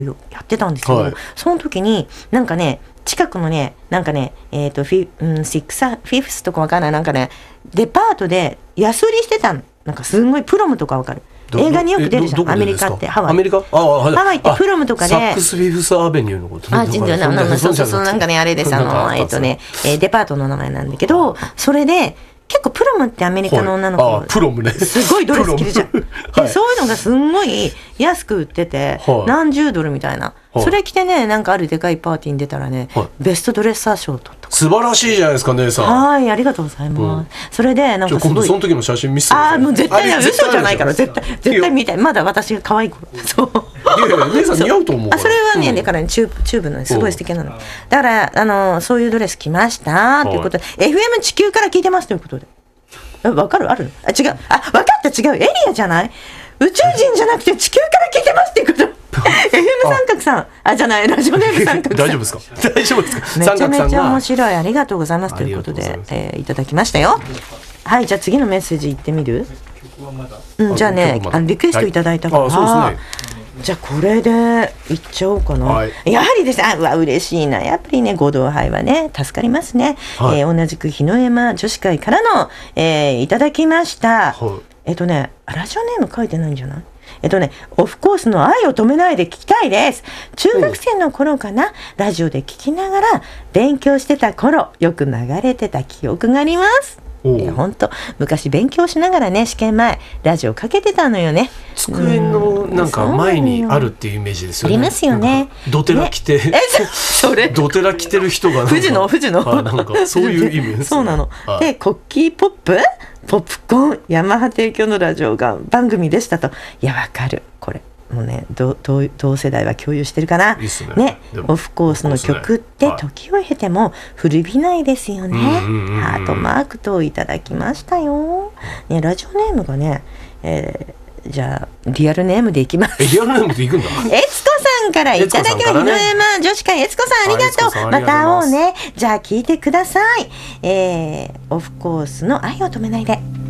やってたんですよ、 はいその時になんかね近くのねなんかねフィフスとかわかんないなんかねデパートで安売りしてたのなんかすごいプロムとかわかる映画によく出るじゃんアメリカってハワイアメリカハワイってプロムとかでサックスフィフスアベニューのことそうなんかねあれですデパートの名前なんだけどそれで結構プロムってアメリカの女の子、 プロムねすごいドレス着るじゃん、 はいでそういうのがすんごい安く売ってて、 はい何十ドルみたいな、 はいそれ着てねなんかあるでかいパーティーに出たらね、 はいベストドレッサー賞を取った素晴らしいじゃないですか姉さん。 はいありがとうございます、それでなんかす今度ごいその時の写真見せてください。 もう絶対あれ嘘じゃないから絶対見たたいまだ私が可愛い頃そういやいや姉さん似合うと思うからそれはね、 うんだからねチューブのねすごい素敵なのだからそういうドレス着ましたということで、FM 地球から聞いてますということでわかるある違うわかった違うエリアじゃない宇宙人じゃなくて地球から聞いてますっていうことFM 三角さんじゃないラジオネーム三角さん大丈夫ですか大丈夫ですかめちゃめちゃ面三角さんが白いありがとうございますということでありがとうございまいただきましたよはいじゃあ次のメッセージいってみるじゃあね曲はまだリクエストいただいたから、 はいそうですねじゃあこれでいっちゃおうかな、 はいやはりですね嬉しいなやっぱりね合同杯はね助かりますね、 はい同じく日の山女子会からの、いただきました、 はラジオネーム書いてないんじゃないオフコースの愛を止めないで聞きたいです中学生の頃かなラジオで聞きながら勉強してた頃よく流れてた記憶があります本当昔勉強しながらね試験前ラジオかけてたのよね机のなんか前にあるっていうイメージですよね。 ありますよねなんかドテラ着て、 それドテラ着てる人がなんか富士のなんかそういう意味ですね。 そうなの、 はいでコッキーポップコーンヤマハ提供のラジオが番組でしたといやわかるこれもうね同世代は共有してるかないいっすねでもオフコースの曲ってはい時を経ても古びないですよね、ハートマークといただきましたよ、ね、ラジオネームがね、じゃあリアルネームでいきますリアルネームで行くんだ。 えつこさんからいただきました。日の山女子会えつこさんありがとう。また会おうね。じゃあ聞いてください。オフコースの愛を止めないで。